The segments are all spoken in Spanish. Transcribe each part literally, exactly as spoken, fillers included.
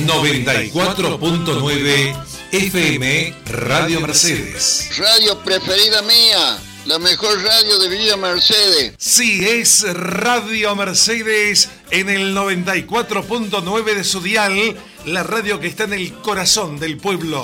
noventa y cuatro punto nueve F M Radio Mercedes. Radio preferida mía, la mejor radio de Villa Mercedes. Sí, es Radio Mercedes en el noventa y cuatro punto nueve de su dial, la radio que está en el corazón del pueblo.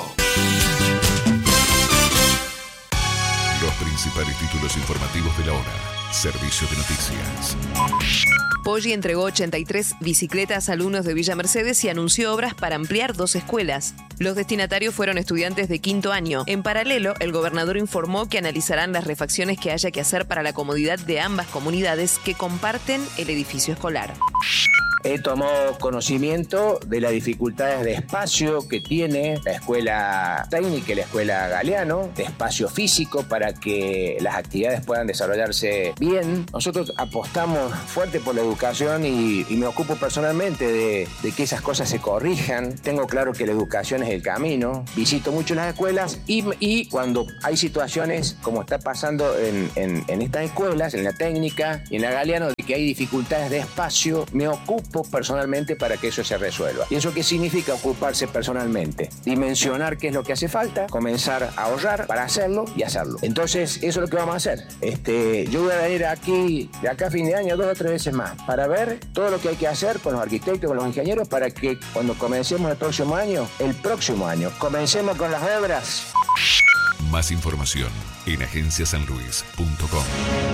Los principales títulos informativos de la hora. Servicio de noticias. Poggi entregó ochenta y tres bicicletas a alumnos de Villa Mercedes y anunció obras para ampliar dos escuelas. Los destinatarios fueron estudiantes de quinto año. En paralelo, el gobernador informó que analizarán las refacciones que haya que hacer para la comodidad de ambas comunidades que comparten el edificio escolar. He tomado conocimiento de las dificultades de espacio que tiene la escuela técnica y la escuela Galeano, de espacio físico para que las actividades puedan desarrollarse bien. Nosotros apostamos fuerte por la educación y, y me ocupo personalmente de, de que esas cosas se corrijan. Tengo claro que la educación es el camino. Visito mucho las escuelas y, y cuando hay situaciones como está pasando en, en, en estas escuelas, en la técnica y en la Galeano, de que hay dificultades de espacio, me ocupo personalmente para que eso se resuelva. ¿Y eso qué significa ocuparse personalmente? Dimensionar qué es lo que hace falta, comenzar a ahorrar para hacerlo y hacerlo. Entonces, eso es lo que vamos a hacer. Este, yo voy a venir aquí, de acá a fin de año, dos o tres veces más, para ver todo lo que hay que hacer con los arquitectos, con los ingenieros, para que cuando comencemos el próximo año, el próximo año, comencemos con las obras. Más información en agencia san luis punto com.